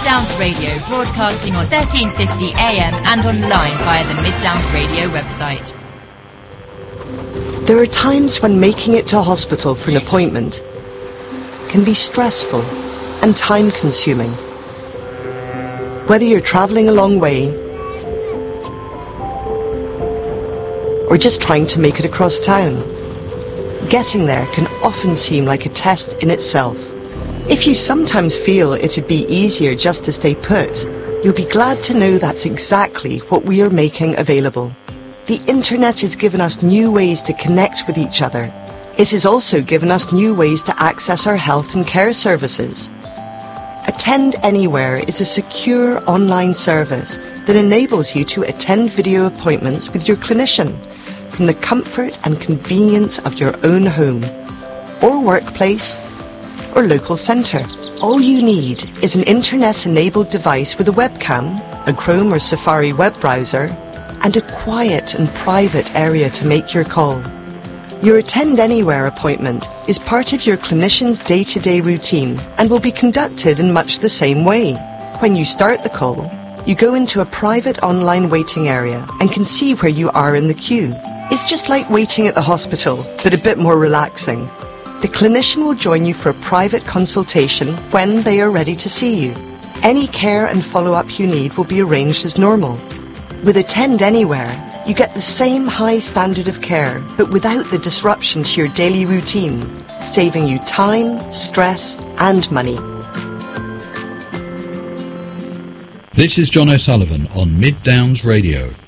Mid-Downs Radio, broadcasting on 1350 AM and online via the Mid-Downs Radio website. There are times when making it to hospital for an appointment can be stressful and time-consuming. Whether you're travelling a long way or just trying to make it across town, getting there can often seem like a test in itself. If you sometimes feel it'd be easier just to stay put, you'll be glad to know that's exactly what we are making available. The internet has given us new ways to connect with each other. It has also given us new ways to access our health and care services. Attend Anywhere is a secure online service that enables you to attend video appointments with your clinician from the comfort and convenience of your own home, or workplace, or local centre. All you need is an internet-enabled device with a webcam, a Chrome or Safari web browser, and a quiet and private area to make your call. Your Attend Anywhere appointment is part of your clinician's day-to-day routine and will be conducted in much the same way. When you start the call, you go into a private online waiting area and can see where you are in the queue. It's just like waiting at the hospital, but a bit more relaxing. The clinician will join you for a private consultation when they are ready to see you. Any care and follow-up you need will be arranged as normal. With Attend Anywhere, you get the same high standard of care, but without the disruption to your daily routine, saving you time, stress, and money. This is John O'Sullivan on Mid-Downs Radio.